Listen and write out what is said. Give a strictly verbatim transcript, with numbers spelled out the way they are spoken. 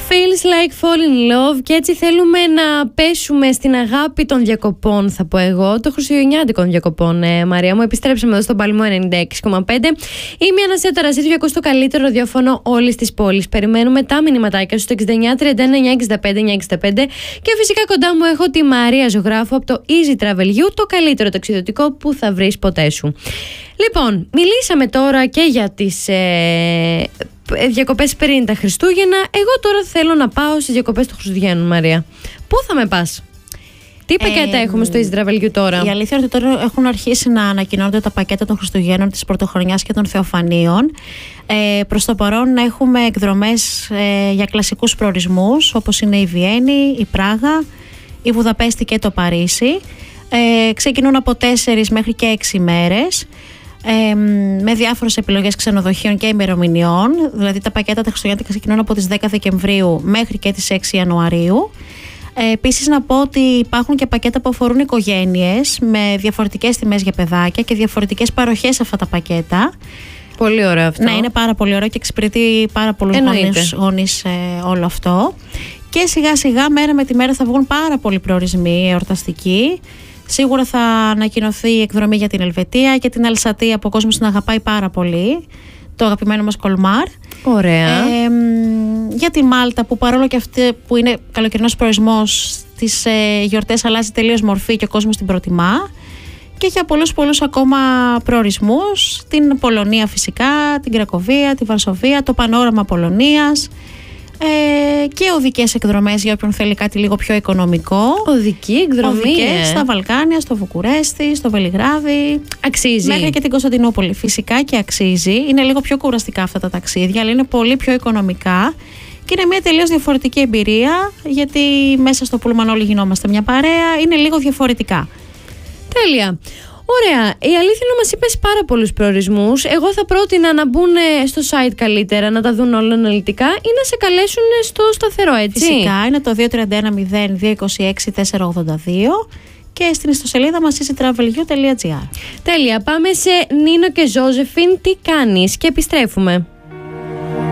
Feels like fall in love. Και έτσι θέλουμε να πέσουμε στην αγάπη των διακοπών, θα πω εγώ, των χριστουγεννιάτικων διακοπών. ε, Μαρία μου, επιστρέψαμε εδώ στον Παλμό ενενήντα έξι κόμμα πέντε. Είμαι η Αναστασία Ταρασίδου, ακούς το καλύτερο ραδιόφωνο όλης της πόλης. Περιμένουμε τα μηνυματάκια σου στο εξήντα εννιά τριάντα ένα εννιά εξήντα πέντε εννιά εξήντα πέντε. Και φυσικά κοντά μου έχω τη Μαρία Ζωγράφου από το Easy Travel You, το καλύτερο ταξιδιωτικό που θα βρεις ποτέ σου. Λοιπόν, μιλήσαμε τώρα και για τις ε, διακοπές πριν τα Χριστούγεννα. Εγώ τώρα θέλω να πάω στις διακοπές του Χριστουγέννου, Μαρία. Πού θα με πας? Τι πακέτα ε, έχουμε στο Easy Travel You τώρα? Η αλήθεια είναι ότι τώρα έχουν αρχίσει να ανακοινώνονται τα πακέτα των Χριστουγέννων, της Πρωτοχρονιάς και των Θεοφανίων. Ε, προς το παρόν έχουμε εκδρομές ε, για κλασικούς προορισμούς, όπως είναι η Βιέννη, η Πράγα, η Βουδαπέστη και το Παρίσι. Ε, ξεκινούν από τέσσερις μέχρι και έξι μέρες. Ε, με διάφορες επιλογές ξενοδοχείων και ημερομηνιών. Δηλαδή τα πακέτα τα Χριστουγεννιάτικα ξεκινούν από τις δέκα Δεκεμβρίου μέχρι και τις έξι Ιανουαρίου. Ε, επίσης να πω ότι υπάρχουν και πακέτα που αφορούν οικογένειες με διαφορετικές τιμές για παιδάκια και διαφορετικές παροχές σε αυτά τα πακέτα. Πολύ ωραίο αυτό. Ναι, είναι πάρα πολύ ωραίο και εξυπηρετεί πάρα πολλούς γονείς, γονείς ε, όλο αυτό. Και σιγά σιγά μέρα με τη μέρα θα βγουν πάρα πολλοί προορισμοί εορταστικοί. Σίγουρα θα ανακοινωθεί η εκδρομή για την Ελβετία και την Αλσατία που ο κόσμος την αγαπάει πάρα πολύ. Το αγαπημένο μας Κολμάρ. Ωραία. Ε, για τη Μάλτα που παρόλο και αυτή που είναι καλοκαιρινός προορισμός, στις ε, γιορτές αλλάζει τελείως μορφή και ο κόσμος την προτιμά. Και για πολλούς πολλούς ακόμα προορισμούς. Την Πολωνία φυσικά, την Κρακοβία, τη Βαρσοβία, το πανόραμα Πολωνίας. Ε, και οδικές εκδρομές για όποιον θέλει κάτι λίγο πιο οικονομικό. Οδική εκδρομή. Οδικές στα Βαλκάνια, στο Βουκουρέστι, στο Βελιγράδι. Αξίζει. Μέχρι και την Κωνσταντινούπολη. Φυσικά και αξίζει. Είναι λίγο πιο κουραστικά αυτά τα ταξίδια, αλλά είναι πολύ πιο οικονομικά. Και είναι μια τελείως διαφορετική εμπειρία, γιατί μέσα στο πούλμαν όλοι γινόμαστε μια παρέα. Είναι λίγο διαφορετικά. Τέλεια. Ωραία. Η αλήθεια είναι ότι μας είπες πάρα πολλούς προορισμούς. Εγώ θα πρότεινα να μπουν στο site καλύτερα, να τα δουν όλα αναλυτικά ή να σε καλέσουν στο σταθερό, έτσι. Φυσικά. Είναι το δύο τρία ένα μηδέν δύο δύο έξι τέσσερα ογδόντα δύο και στην ιστοσελίδα μας easy travel you τελεία gr. Τέλεια. Πάμε σε Νίνο και Ζώζεφιν. Τι κάνεις? Και επιστρέφουμε.